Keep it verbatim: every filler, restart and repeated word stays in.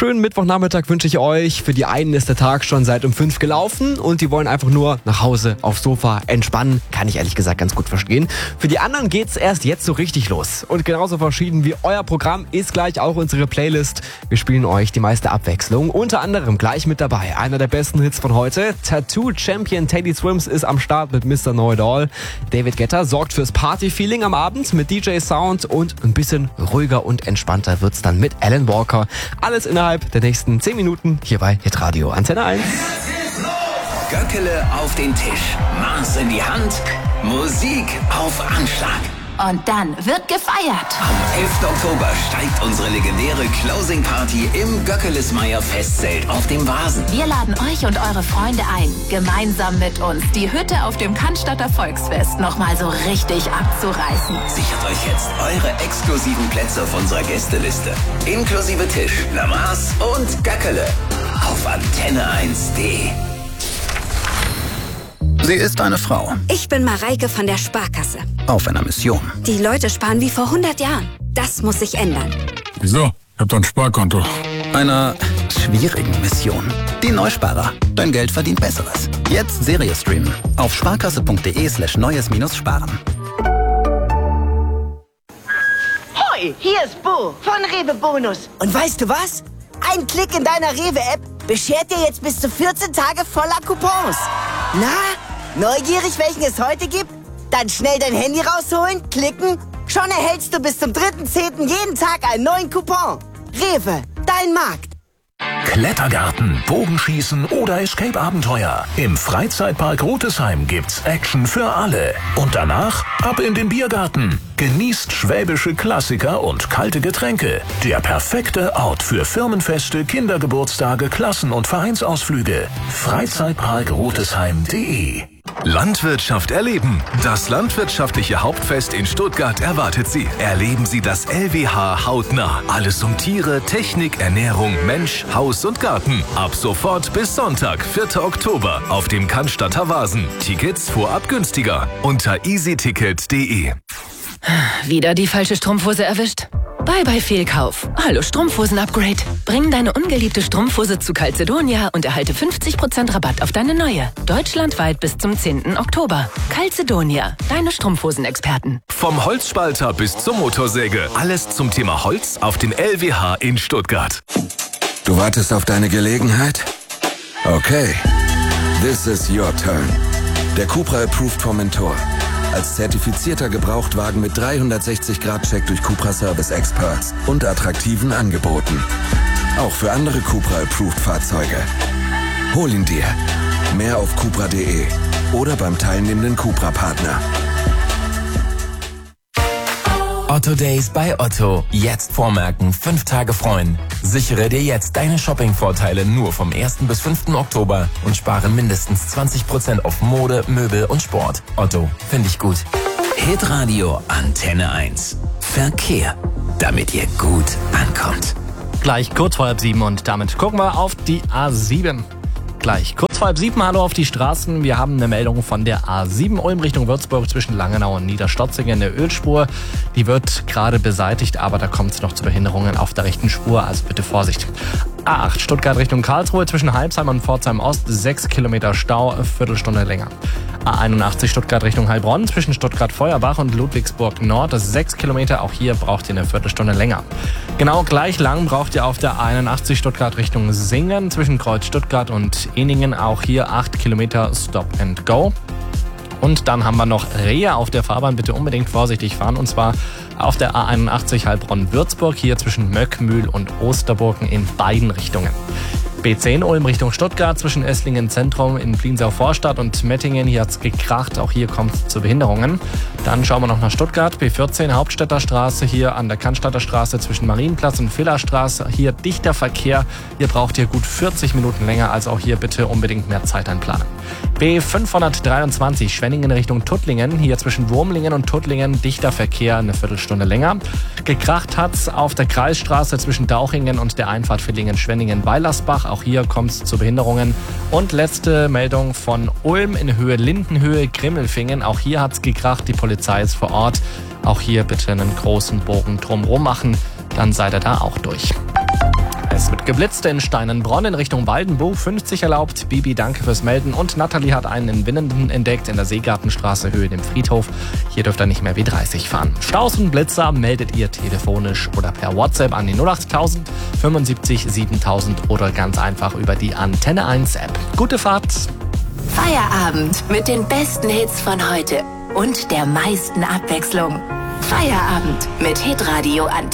schönen Mittwochnachmittag wünsche ich euch. Für die einen ist der Tag schon seit um fünf gelaufen und die wollen einfach nur nach Hause aufs Sofa entspannen. Kann ich ehrlich gesagt ganz gut verstehen. Für die anderen geht's erst jetzt so richtig los. Und genauso verschieden wie euer Programm ist gleich auch unsere Playlist. Wir spielen euch die meiste Abwechslung. Unter anderem gleich mit dabei einer der besten Hits von heute. Tattoo-Champion Teddy Swims ist am Start mit Mister Know It All. David Guetta sorgt fürs Party-Feeling am Abend mit D J Sound und ein bisschen ruhiger und entspannter wird's dann mit Alan Walker. Alles innerhalb der nächsten zehn Minuten hier bei Hitradio Antenne eins. Göckele auf den Tisch, Maß in die Hand, Musik auf Anschlag. Und dann wird gefeiert. Am elften Oktober steigt unsere legendäre Closing Party im Göckelesmeyer Festzelt auf dem Vasen. Wir laden euch und eure Freunde ein, gemeinsam mit uns die Hütte auf dem Cannstatter Volksfest nochmal so richtig abzureißen. Sichert euch jetzt eure exklusiven Plätze auf unserer Gästeliste. Inklusive Tisch, Lamaß und Göckele. Auf antenne eins punkt de. Sie ist eine Frau. Ich bin Mareike von der Sparkasse. Auf einer Mission. Die Leute sparen wie vor hundert Jahren. Das muss sich ändern. Wieso? Ich hab doch ein Sparkonto. Einer schwierigen Mission. Die Neusparer. Dein Geld verdient Besseres. Jetzt Serie streamen. Auf sparkasse.de slash neues minus sparen. Hoi, hier ist Bo von Rewe Bonus. Und weißt du was? Ein Klick in deiner Rewe-App beschert dir jetzt bis zu vierzehn Tage voller Coupons. Na, neugierig, welchen es heute gibt? Dann schnell dein Handy rausholen, klicken. Schon erhältst du bis zum dritten zehnten jeden Tag einen neuen Coupon. Rewe, dein Markt. Klettergarten, Bogenschießen oder Escape-Abenteuer. Im Freizeitpark Rotesheim gibt's Action für alle. Und danach ab in den Biergarten. Genießt schwäbische Klassiker und kalte Getränke. Der perfekte Ort für Firmenfeste, Kindergeburtstage, Klassen- und Vereinsausflüge. Freizeitpark Rotesheim punkt de. Landwirtschaft erleben. Das landwirtschaftliche Hauptfest in Stuttgart erwartet Sie. Erleben Sie das L W H hautnah. Alles um Tiere, Technik, Ernährung, Mensch, Haus und Garten. Ab sofort bis Sonntag, vierten Oktober auf dem Cannstatter Vasen. Tickets vorab günstiger unter easyticket punkt de. Wieder die falsche Strumpfhose erwischt? Bye bye Fehlkauf. Hallo Strumpfhosen-Upgrade. Bring deine ungeliebte Strumpfhose zu Calzedonia und erhalte fünfzig Prozent Rabatt auf deine neue. Deutschlandweit bis zum zehnten Oktober. Calzedonia, deine Strumpfhosenexperten. Vom Holzspalter bis zur Motorsäge. Alles zum Thema Holz auf dem L W H in Stuttgart. Du wartest auf deine Gelegenheit? Okay. This is your turn. Der Cupra Approved Formentor. Als zertifizierter Gebrauchtwagen mit dreihundertsechzig Grad Check durch Cupra Service Experts und attraktiven Angeboten. Auch für andere Cupra Approved Fahrzeuge. Hol ihn dir. Mehr auf cupra punkt de oder beim teilnehmenden Cupra-Partner. Otto Days bei Otto. Jetzt vormerken, fünf Tage freuen. Sichere dir jetzt deine Shopping-Vorteile nur vom ersten bis fünften Oktober und spare mindestens zwanzig Prozent auf Mode, Möbel und Sport. Otto, finde ich gut. Hitradio Antenne eins. Verkehr, damit ihr gut ankommt. Gleich kurz vor halb sieben und damit gucken wir auf die A sieben. Gleich kurz vor halb sieben, hallo auf die Straßen. Wir haben eine Meldung von der A sieben Ulm Richtung Würzburg zwischen Langenau und Niederstotzingen in der Ölspur. Die wird gerade beseitigt, aber da kommt es noch zu Behinderungen auf der rechten Spur, also bitte Vorsicht. A acht Stuttgart Richtung Karlsruhe zwischen Halbsheim und Pforzheim Ost, sechs Kilometer Stau, Viertelstunde länger. A einundachtzig Stuttgart Richtung Heilbronn zwischen Stuttgart-Feuerbach und Ludwigsburg Nord, das ist sechs Kilometer, auch hier braucht ihr eine Viertelstunde länger. Genau gleich lang braucht ihr auf der A einundachtzig Stuttgart Richtung Singen zwischen Kreuz Stuttgart und Eningen, auch hier acht Kilometer Stop and Go. Und dann haben wir noch Rehe auf der Fahrbahn, bitte unbedingt vorsichtig fahren, und zwar auf der A einundachtzig Heilbronn-Würzburg, hier zwischen Möckmühl und Osterburgen in beiden Richtungen. B zehn Ulm Richtung Stuttgart zwischen Esslingen Zentrum in Pliensau Vorstadt und Mettingen. Hier hat's gekracht, auch hier kommt es zu Behinderungen. Dann schauen wir noch nach Stuttgart. B vierzehn Hauptstädter Straße hier an der Cannstatter Straße zwischen Marienplatz und Villerstraße. Hier dichter Verkehr. Hier braucht ihr gut vierzig Minuten länger, also auch hier bitte unbedingt mehr Zeit einplanen. B fünfhundertdreiundzwanzig Schwenningen Richtung Tuttlingen. Hier zwischen Wurmlingen und Tuttlingen dichter Verkehr, eine Viertelstunde länger. Gekracht hat's auf der Kreisstraße zwischen Dauchingen und der Einfahrt Villingen-Schwenningen-Weilersbach. Auch hier kommt es zu Behinderungen. Und letzte Meldung von Ulm in Höhe Lindenhöhe Grimmelfingen. Auch hier hat's gekracht. Die Polizei ist vor Ort. Auch hier bitte einen großen Bogen drumherum machen. Dann seid ihr da auch durch. Es wird geblitzt in Steinenbronn in Richtung Waldenburg, fünfzig erlaubt. Bibi, danke fürs Melden. Und Nathalie hat einen in Winnenden entdeckt in der Seegartenstraße Höhe dem Friedhof. Hier dürft ihr nicht mehr wie dreißig fahren. Staus und Blitzer meldet ihr telefonisch oder per WhatsApp an die null acht tausend fünfundsiebzig siebentausend oder ganz einfach über die Antenne eins App. Gute Fahrt! Feierabend mit den besten Hits von heute und der meisten Abwechslung. Feierabend mit Hitradio Antenne.